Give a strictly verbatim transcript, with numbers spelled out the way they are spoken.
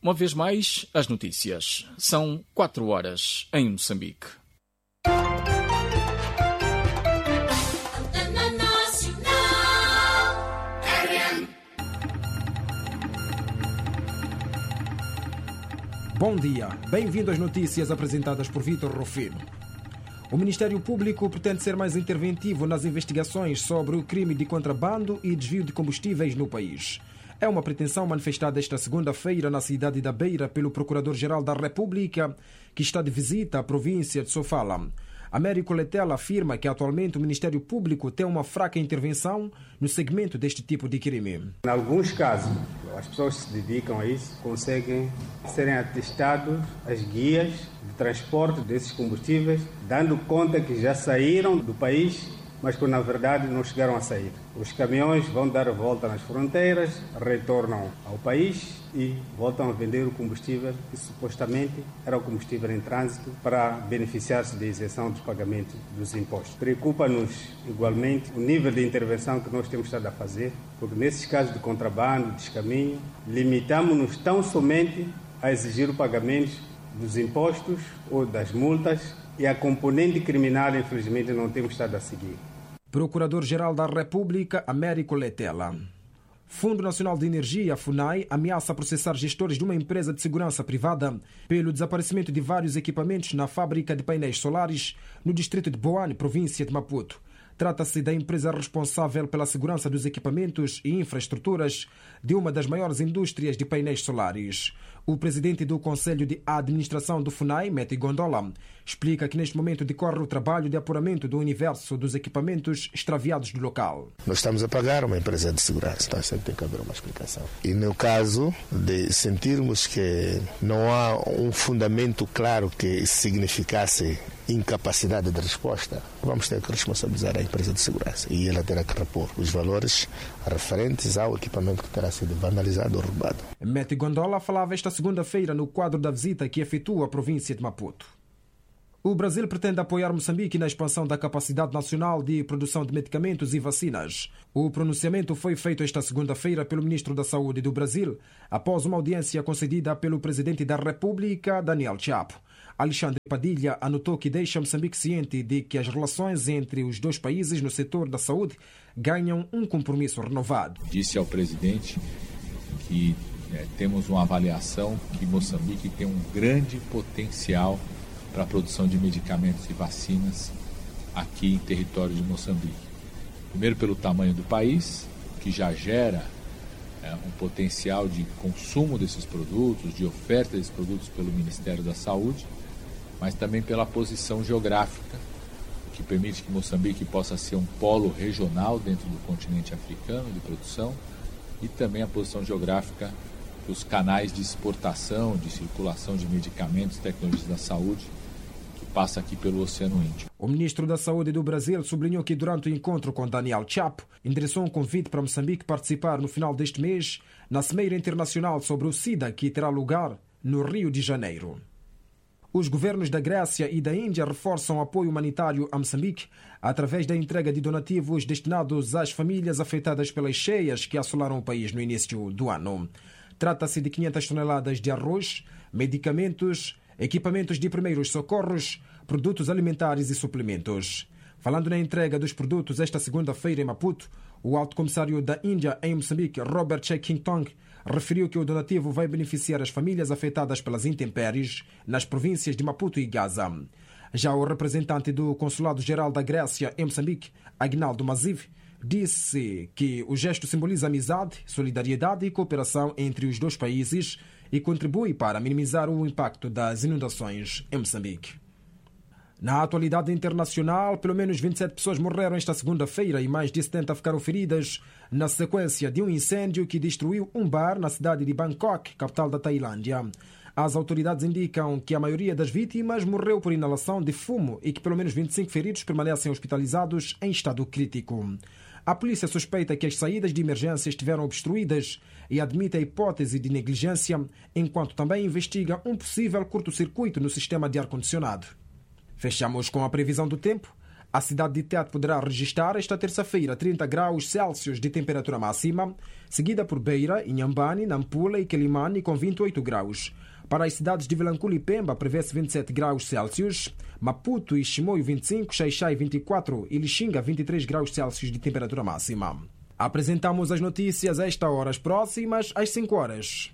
Uma vez mais, as notícias. São quatro horas em Moçambique. Bom dia, bem-vindo às notícias apresentadas por Vítor Rufino. O Ministério Público pretende ser mais interventivo nas investigações sobre o crime de contrabando e desvio de combustíveis no país. É uma pretensão manifestada esta segunda-feira na cidade da Beira pelo Procurador-Geral da República, que está de visita à província de Sofala. Américo Letela afirma que atualmente o Ministério Público tem uma fraca intervenção no segmento deste tipo de crime. Em alguns casos, as pessoas que se dedicam a isso conseguem serem atestados as guias de transporte desses combustíveis, dando conta que já saíram do país, mas que na verdade não chegaram a sair. Os caminhões vão dar a volta nas fronteiras, retornam ao país e voltam a vender o combustível que supostamente era o combustível em trânsito para beneficiar-se da isenção dos pagamentos dos impostos. Preocupa-nos igualmente o nível de intervenção que nós temos estado a fazer, porque nesses casos de contrabando, descaminho, limitamos-nos tão somente a exigir o pagamento dos impostos ou das multas e a componente criminal, infelizmente, não temos estado a seguir. Procurador-Geral da República, Américo Letela. Fundo Nacional de Energia, FUNAI, ameaça processar gestores de uma empresa de segurança privada pelo desaparecimento de vários equipamentos na fábrica de painéis solares no distrito de Boane, província de Maputo. Trata-se da empresa responsável pela segurança dos equipamentos e infraestruturas de uma das maiores indústrias de painéis solares. O presidente do Conselho de Administração do FUNAI, Meti Gondola, explica que neste momento decorre o trabalho de apuramento do universo dos equipamentos extraviados do local. Nós estamos a pagar uma empresa de segurança, então sempre tem que haver uma explicação. E no caso de sentirmos que não há um fundamento claro que significasse incapacidade de resposta, vamos ter que responsabilizar a empresa de segurança e ela terá que repor os valores referentes ao equipamento que terá sido vandalizado ou roubado. Meti Gondola falava esta segunda-feira no quadro da visita que efetua à província de Maputo. O Brasil pretende apoiar Moçambique na expansão da capacidade nacional de produção de medicamentos e vacinas. O pronunciamento foi feito esta segunda-feira pelo ministro da Saúde do Brasil, após uma audiência concedida pelo presidente da República, Daniel Chapo. Alexandre Padilha anotou que deixa Moçambique ciente de que as relações entre os dois países no setor da saúde ganham um compromisso renovado. Disse ao presidente que é, temos uma avaliação que Moçambique tem um grande potencial para a produção de medicamentos e vacinas aqui em território de Moçambique. Primeiro pelo tamanho do país, que já gera é, um potencial de consumo desses produtos, de oferta desses produtos pelo Ministério da Saúde, mas também pela posição geográfica, que permite que Moçambique possa ser um polo regional dentro do continente africano de produção, e também a posição geográfica dos canais de exportação, de circulação de medicamentos e tecnologias da saúde, que passa aqui pelo Oceano Índico. O ministro da Saúde do Brasil sublinhou que durante o encontro com Daniel Chapo, endereçou um convite para Moçambique participar no final deste mês na Cimeira Internacional sobre o SIDA, que terá lugar no Rio de Janeiro. Os governos da Grécia e da Índia reforçam o apoio humanitário a Moçambique através da entrega de donativos destinados às famílias afetadas pelas cheias que assolaram o país no início do ano. Trata-se de quinhentas toneladas de arroz, medicamentos, equipamentos de primeiros socorros, produtos alimentares e suplementos. Falando na entrega dos produtos esta segunda-feira em Maputo, o alto comissário da Índia em Moçambique, Robert Chekingtong, referiu que o donativo vai beneficiar as famílias afetadas pelas intempéries nas províncias de Maputo e Gaza. Já o representante do Consulado-Geral da Grécia em Moçambique, Agnaldo Maziv, disse que o gesto simboliza amizade, solidariedade e cooperação entre os dois países e contribui para minimizar o impacto das inundações em Moçambique. Na atualidade internacional, pelo menos vinte e sete pessoas morreram esta segunda-feira e mais de setenta ficaram feridas na sequência de um incêndio que destruiu um bar na cidade de Bangkok, capital da Tailândia. As autoridades indicam que a maioria das vítimas morreu por inalação de fumo e que pelo menos vinte e cinco feridos permanecem hospitalizados em estado crítico. A polícia suspeita que as saídas de emergência estiveram obstruídas e admite a hipótese de negligência, enquanto também investiga um possível curto-circuito no sistema de ar-condicionado. Fechamos com a previsão do tempo. A cidade de Tete poderá registrar esta terça-feira trinta graus Celsius de temperatura máxima, seguida por Beira, Inhambane, Nampula e Quelimane com vinte e oito graus. Para as cidades de Vilanculo e Pemba prevê-se vinte e sete graus Celsius, Maputo e Chimoio vinte e cinco, Xai-Xai vinte e quatro e Lixinga vinte e três graus Celsius de temperatura máxima. Apresentamos as notícias a esta hora, as próximas às cinco horas.